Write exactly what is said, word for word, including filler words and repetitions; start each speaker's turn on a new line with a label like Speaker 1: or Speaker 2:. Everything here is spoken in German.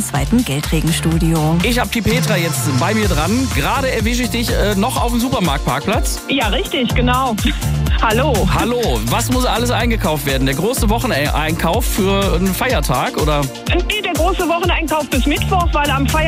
Speaker 1: bundesweiten Geldregenstudio.
Speaker 2: Ich habe die Petra jetzt bei mir dran. Gerade erwische ich dich äh, noch auf dem Supermarktparkplatz.
Speaker 3: Ja, richtig, genau. Hallo.
Speaker 2: Hallo, was muss alles eingekauft werden? Der große Wocheneinkauf für einen Feiertag, oder?
Speaker 3: Nee, der große Wocheneinkauf bis Mittwoch, weil am Feiertag